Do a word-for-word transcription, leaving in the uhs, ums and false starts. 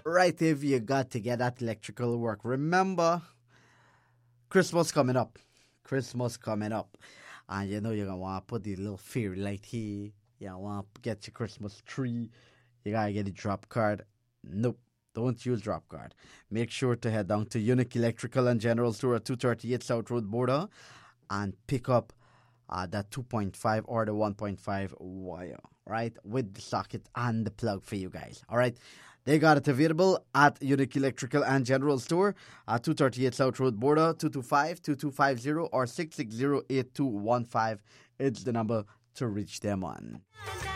right if you got to get that electrical work. Remember, Christmas coming up. Christmas coming up. And you know you're going to want to put the little fairy light here. You want to get your Christmas tree. You got to get a drop card. Nope. Don't use drop card. Make sure to head down to Unique Electrical and General Store at two thirty-eight South Road Border and pick up uh, that two point five or the one point five wire, right? With the socket and the plug for you guys, all right? They got it available at Unique Electrical and General Store at two thirty-eight South Road Border, two two five, two two five zero or six six zero, eight two one five. It's the number to reach them on.